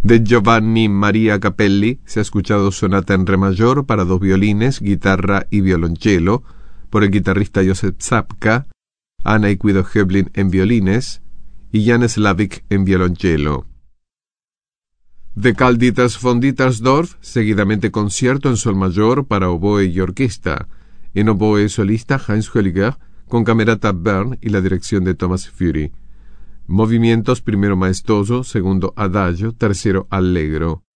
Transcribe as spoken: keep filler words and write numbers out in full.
De Giovanni Maria Capelli se ha escuchado Sonata en Re mayor para dos violines, guitarra y violonchelo, por el guitarrista Joseph Zapka, Anna y Guido Höblin en violines y Jan Slavik en violonchelo. De Carl Dieters von Dietersdorf, seguidamente concierto en sol mayor para oboe y orquesta, en oboe solista Heinz Hölliger, con camerata Bern y la dirección de Thomas Fury. Movimientos: primero maestoso, segundo adagio, tercero allegro.